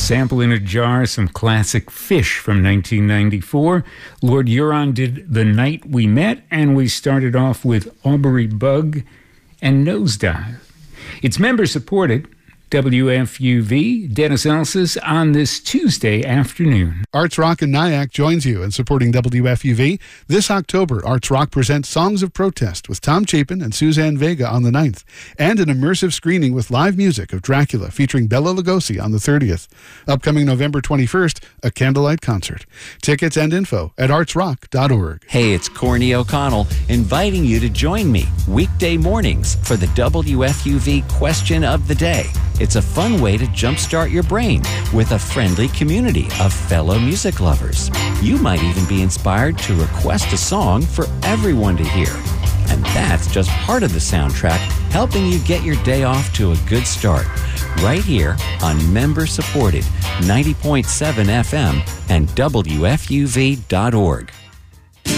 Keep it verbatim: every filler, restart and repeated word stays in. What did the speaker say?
Sample in a Jar, some classic Fish from nineteen ninety-four. Lord Huron did The Night We Met, and we started off with Aubrey Bug and Nosedive. It's member-supported. W F U V, Dennis Elsas, on this Tuesday afternoon. Arts Rock in Nyack joins you in supporting W F U V. This October, Arts Rock presents Songs of Protest with Tom Chapin and Suzanne Vega on the ninth, and an immersive screening with live music of Dracula featuring Bela Lugosi on the thirtieth. Upcoming November twenty-first, a candlelight concert. Tickets and info at arts rock dot org. Hey, it's Corny O'Connell inviting you to join me weekday mornings for the W F U V Question of the Day. It's a fun way to jumpstart your brain with a friendly community of fellow music lovers. You might even be inspired to request a song for everyone to hear. And that's just part of the soundtrack, helping you get your day off to a good start. Right here on member-supported ninety point seven F M and W F U V dot org.